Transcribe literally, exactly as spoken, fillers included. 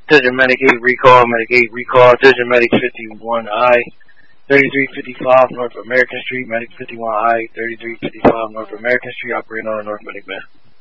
Attention Medic eight recall, Medic eight recall, attention Medic fifty-one I, thirty-three fifty-five North American Street, Medic fifty-one I, thirty-three fifty-five North American Street, operating on a North Medic man.